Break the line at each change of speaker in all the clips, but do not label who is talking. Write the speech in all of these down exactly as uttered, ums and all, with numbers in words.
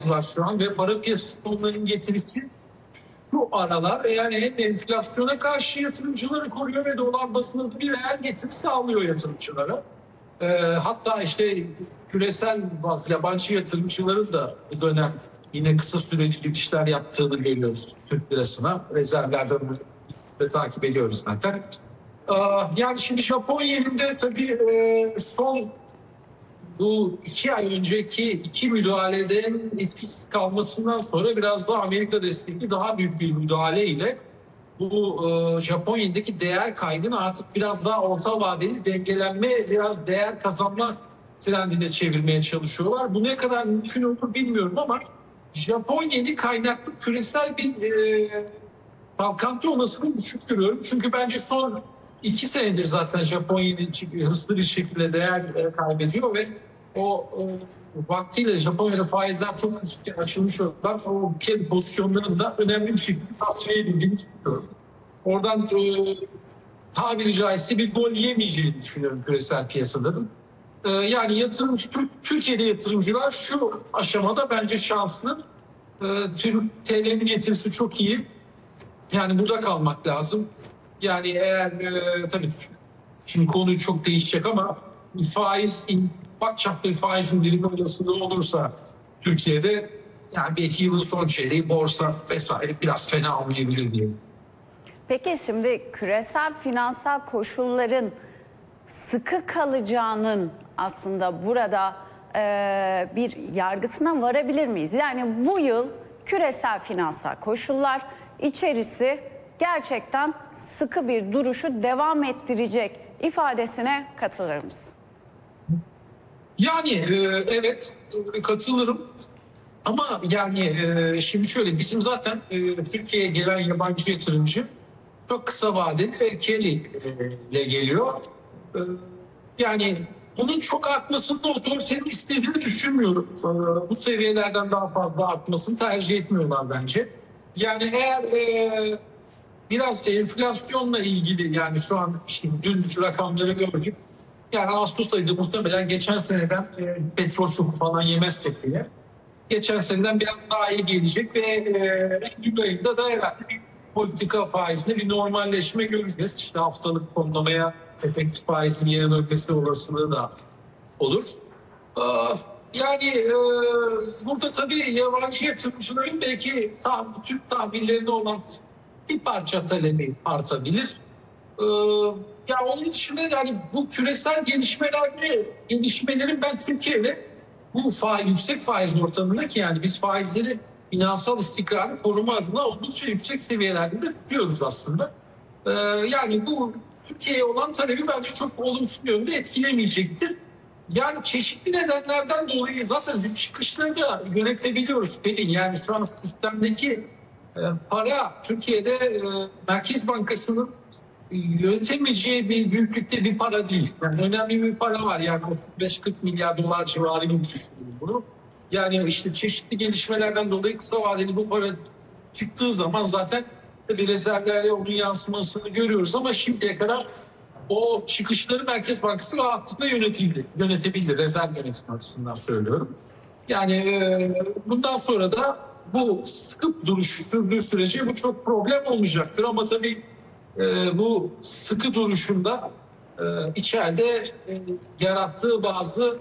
var şu an ve para piyasası fonlarının getirisi şu aralar yani hem enflasyona karşı yatırımcıları koruyor ve dolar bazında bir reel getiri sağlıyor yatırımcılara. Ee, hatta işte küresel bazı yabancı yatırımcıların da bu dönem yine kısa süreli girişler yaptığını görüyoruz Türk lirasına. Rezervlerden de takip ediyoruz zaten. Ee, yani şimdi Japon yeninde tabii e, son bu iki ay önceki iki müdahaleden etkisiz kalmasından sonra biraz daha Amerika destekli daha büyük bir müdahale ile bu e, Japonya'daki değer kaybını artık biraz daha orta vadeli dengelenme, biraz değer kazanma trendine çevirmeye çalışıyorlar. Bu ne kadar mümkün olur bilmiyorum ama Japon yeni kaynaklı küresel bir e, kalkantı olasılığını düşük görüyorum. Çünkü bence son iki senedir zaten Japonya'nın hızlı bir şekilde değer kaybediyor ve o, o vaktiyle Japonya'da faizler çok düşük açılmış olarak o ülke pozisyonlarının da önemli bir şekilde tasfiye edildiğini düşünüyorum. Oradan e, tabiri caizse bir gol yemeyeceğini düşünüyorum küresel piyasaların. E, yani yatırımcı, Türkiye'de yatırımcılar şu aşamada bence şanslı. E, Türk T L'nin getirisi çok iyi. Yani burada kalmak lazım. Yani eğer e, tabii şimdi konu çok değişecek ama faiz, bak çaplı faiz indirimi olasılığı olursa Türkiye'de yani belki yılın son çeyreği borsa vesaire biraz fena olmayabilir diye.
Peki şimdi küresel finansal koşulların sıkı kalacağının aslında burada e, bir yargısına varabilir miyiz? Yani bu yıl küresel finansal koşullar içerisi gerçekten sıkı bir duruşu devam ettirecek ifadesine katılır mısın?
Yani e, evet katılırım ama yani e, şimdi şöyle bizim zaten e, Türkiye'ye gelen yabancı yatırımcı çok kısa vadeli ve carry ile geliyor. E, yani bunun çok artmasını otoritenin istediğini düşünmüyorum. E, bu seviyelerden daha fazla artmasını tercih etmiyorlar bence. Yani eğer e, biraz enflasyonla ilgili yani şu an işte dün rakamları gördük. Yani Ağustos ayında muhtemelen geçen seneden e, petrol şoku falan yemezsek diye. Geçen seneden biraz daha iyi gelecek ve e, Eylül ayında da herhalde bir politika faizinde bir normalleşme göreceğiz. İşte haftalık fonlamaya efektif faizin yeni ötesi olasılığı da olur. Yani e, burada tabii yabancı yatırımcıların belki tah Türk tahvillerine olan bir parça talebi artabilir. Ee, ya onun dışında yani bu küresel gelişmelerde gelişmelerin ben Türkiye'de bu faiz, yüksek faiz ortamında ki yani biz faizleri finansal istikrarı koruma adına oldukça yüksek seviyelerde de tutuyoruz aslında. Ee, yani bu Türkiye'ye olan talebi bence çok olumsuz yönde etkilemeyecektir. Yani çeşitli nedenlerden dolayı zaten bir çıkışları da yönetebiliyoruz Pelin. Yani şu an sistemdeki e, para Türkiye'de e, Merkez Bankası'nın yönetemeyeceği bir büyüklükte bir para değil. Yani önemli bir para var. Yani otuz beş kırk milyar dolar civarı gibi düşünüyorum bunu. Yani işte çeşitli gelişmelerden dolayı kısa vadeli bu para çıktığı zaman zaten bir rezervlere onun yansımasını görüyoruz. Ama şimdiye kadar o çıkışları Merkez Bankası rahatlıkla yönetildi. Yönetebildi. Rezerv yönetimi açısından söylüyorum. Yani e, bundan sonra da bu sıkı duruşu sürdüğü sürece bu çok problem olmayacaktır. Ama tabii e, bu sıkı duruşunda e, içeride e, yarattığı bazı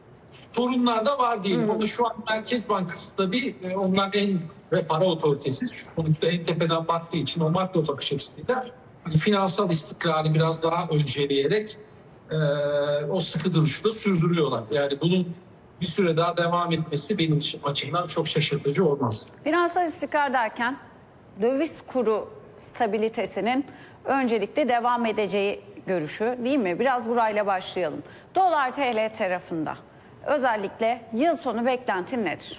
sorunlar da var diyelim. Ama şu an Merkez Bankası tabii e, onların en ve para otoritesi şu sonuçta en tepeden baktığı için o makro bakış açısıyla hani finansal istikrarı biraz daha önceleyerek e, o sıkı duruşu da sürdürüyorlar. Yani bunun bir süre daha devam etmesi benim için açımdan çok şaşırtıcı olmaz.
Finansal istikrar derken döviz kuru stabilitesinin öncelikle devam edeceği görüşü değil mi? Biraz burayla başlayalım. Dolar T L tarafında özellikle yıl sonu beklentin nedir?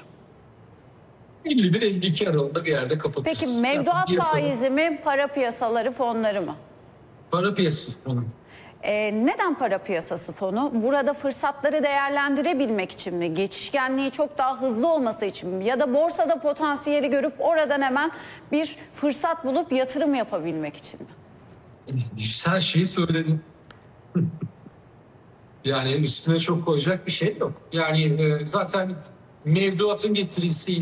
elli bir elli iki aralığında bir yerde kapatırız.
Peki mevduat
yani
faizi mi, para piyasaları fonları mı?
Para piyasası fonu.
Ee, neden para piyasası fonu? Burada fırsatları değerlendirebilmek için mi? Geçişkenliği çok daha hızlı olması için mi? Ya da borsada potansiyeli görüp oradan hemen bir fırsat bulup yatırım yapabilmek için mi?
Her şeyi söyledin. Yani üstüne çok koyacak bir şey yok. Yani e, zaten mevduatın getirisiyle